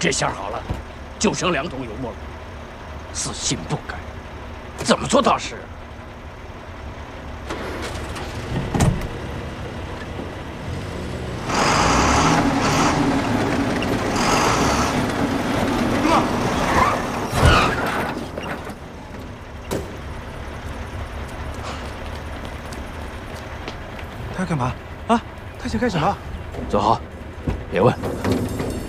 这下好了，就剩2桶油墨了。死性不改，怎么做大事？ 他要干嘛啊？他想干什么？ 坐好，别问。